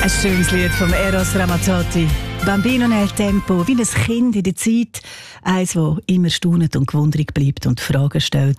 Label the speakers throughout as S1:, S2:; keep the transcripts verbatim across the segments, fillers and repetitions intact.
S1: Ein schönes Lied vom Eros Ramazzotti. Bambino nel Tempo, wie ein Kind in der Zeit. Eins, das immer staunet und gewundrig bleibt und Fragen stellt.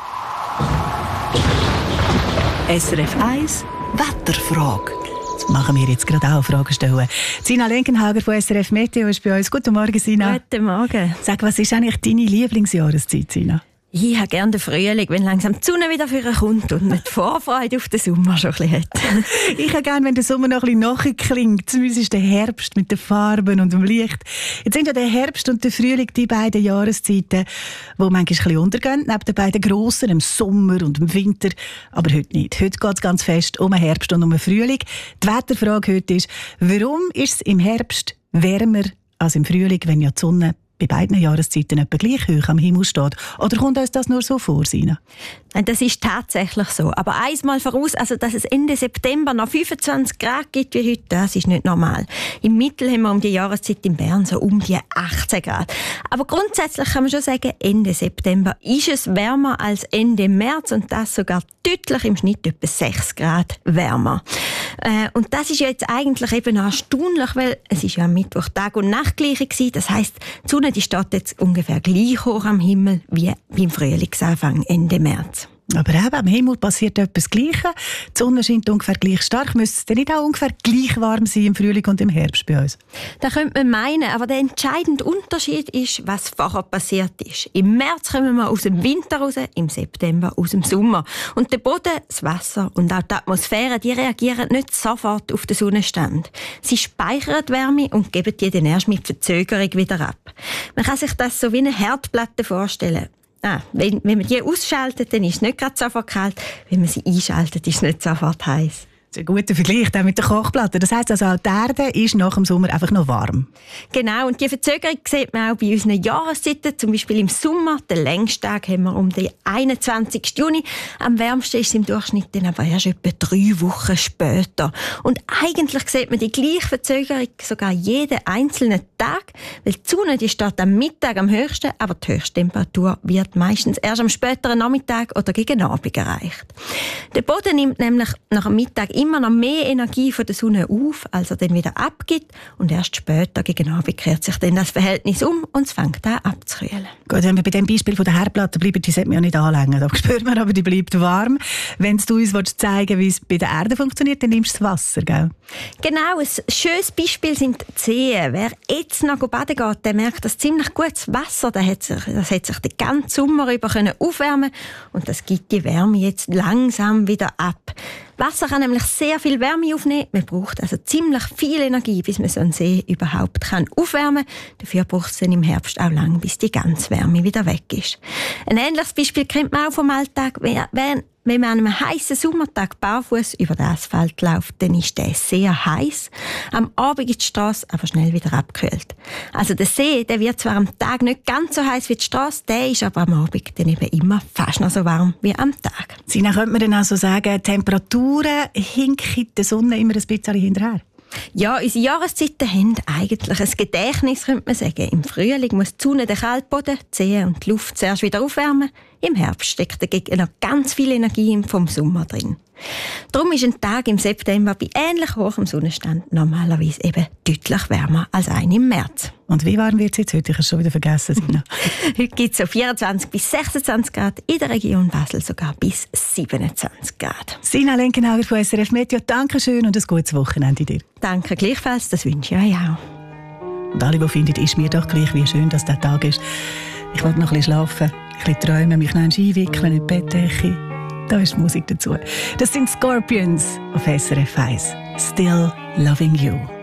S1: S R F eins Wetterfrage. Das machen wir jetzt gerade auch, Fragen stellen. Sina Lenkenhager von S R F Meteo ist bei uns. Guten Morgen, Sina.
S2: Guten Morgen.
S1: Sag, was ist eigentlich deine Lieblingsjahreszeit, Sina?
S2: Ich habe gerne den Frühling, wenn langsam die Sonne wieder für kommt und man die Vorfreude auf den Sommer schon ein bisschen hat.
S1: Ich habe gerne, wenn der Sommer noch ein bisschen nachklingt. Zumindest ist der Herbst mit den Farben und dem Licht. Jetzt sind ja der Herbst und der Frühling die beiden Jahreszeiten, die manchmal ein bisschen untergehen, neben den beiden grossen, im Sommer und im Winter. Aber heute nicht. Heute geht es ganz fest um den Herbst und um den Frühling. Die Wetterfrage heute ist, warum ist es im Herbst wärmer als im Frühling, wenn ja die Sonne bei beiden Jahreszeiten etwa gleich hoch am Himmel steht? Oder kommt uns das nur so vor, Sina?
S2: Das ist tatsächlich so. Aber eins mal voraus, also dass es Ende September noch fünfundzwanzig Grad gibt wie heute, das ist nicht normal. Im Mittel haben wir um die Jahreszeit in Bern so um die achtzehn Grad. Aber grundsätzlich kann man schon sagen, Ende September ist es wärmer als Ende März und das sogar deutlich im Schnitt etwa sechs Grad wärmer. Äh, und das ist jetzt eigentlich eben erstaunlich, weil es ist ja am Mittwoch Tag- und Nachtgleiche gewesen. Das heisst, die Sonne die steht jetzt ungefähr gleich hoch am Himmel wie beim Frühlingsanfang Ende März.
S1: Aber eben, am Himmel passiert etwas Gleiches. Die Sonne scheint ungefähr gleich stark. Müsste es denn nicht auch ungefähr gleich warm sein im Frühling und im Herbst bei uns?
S2: Das könnte man meinen, aber der entscheidende Unterschied ist, was vorher passiert ist. Im März kommen wir aus dem Winter raus, im September aus dem Sommer. Und der Boden, das Wasser und auch die Atmosphäre, die reagieren nicht sofort auf den Sonnenstand. Sie speichern die Wärme und geben die dann erst mit Verzögerung wieder ab. Man kann sich das so wie eine Herdplatte vorstellen. Ah, wenn, wenn man die ausschaltet, dann ist es nicht gerade sofort kalt. Wenn man sie einschaltet, ist es nicht sofort heiß.
S1: Das ist ein guter Vergleich auch mit der Kochplatte. Das heisst also, auch die Erde ist nach dem Sommer einfach noch warm.
S2: Genau, und die Verzögerung sieht man auch bei unseren Jahreszeiten. Zum Beispiel im Sommer, den längsten Tag haben wir um den einundzwanzigsten Juni. Am wärmsten ist es im Durchschnitt dann aber erst etwa drei Wochen später. Und eigentlich sieht man die gleiche Verzögerung sogar jeden einzelnen Tag, weil die Sonne die steht am Mittag am höchsten, aber die Höchsttemperatur wird meistens erst am späteren Nachmittag oder gegen Abend erreicht. Der Boden nimmt nämlich nach dem Mittag immer noch mehr Energie von der Sonne auf, als er dann wieder abgibt. Und erst später, gegen Abend, kehrt sich dann das Verhältnis um und es fängt an abzukühlen.
S1: Gut, wenn wir bei dem Beispiel von der Herdplatte bleiben, die sollte man ja nicht anlängen. Da spürt man aber, die bleibt warm. Wenn du uns zeigen willst, wie es bei der Erde funktioniert, dann nimmst du das Wasser, gell?
S2: Genau, ein schönes Beispiel sind die Seen. Wer jetzt noch baden geht, der merkt, dass ziemlich gutes Wasser, das hat sich, das hat sich den ganzen Sommer über können aufwärmen und das gibt die Wärme jetzt langsam wieder ab. Wasser kann nämlich sehr viel Wärme aufnehmen. Man braucht also ziemlich viel Energie, bis man so einen See überhaupt kann aufwärmen kann. Dafür braucht es dann im Herbst auch lang, bis die ganze Wärme wieder weg ist. Ein ähnliches Beispiel kennt man auch vom Alltag. Wenn Wenn man an einem heißen Sommertag barfuß über den Asphalt läuft, dann ist der sehr heiß. Am Abend ist die Strasse aber schnell wieder abgekühlt. Also der See, der wird zwar am Tag nicht ganz so heiß wie die Strasse, der ist aber am Abend dann eben immer fast noch so warm wie am Tag.
S1: Sina, könnte man dann also sagen, Temperaturen hinken der Sonne immer ein bisschen hinterher?
S2: Ja, unsere Jahreszeiten haben eigentlich ein Gedächtnis, könnte man sagen. Im Frühling muss die Sonne den Kaltboden, die Seen und die Luft zuerst wieder aufwärmen. Im Herbst steckt dagegen noch ganz viel Energie vom Sommer drin. Darum ist ein Tag im September bei ähnlich hohem Sonnenstand normalerweise eben deutlich wärmer als ein im März.
S1: Und wie warm wird es jetzt heute? Ich habe es schon wieder vergessen, Sina.
S2: Heute gibt es so vierundzwanzig bis sechsundzwanzig Grad, in der Region Basel sogar bis siebenundzwanzig Grad.
S1: Sina Lenkenhager von S R F Meteo, danke schön und ein gutes Wochenende dir.
S2: Danke gleichfalls, das wünsche ich euch auch.
S1: Und alle, die finden, ist mir doch gleich, wie schön dass der Tag ist. Ich wollte noch ein bisschen schlafen, ein bisschen träumen, mich noch einwickeln in die Bettdecke. Da ist die Musik dazu. Das sind Scorpions auf S R F eins. Still Loving You.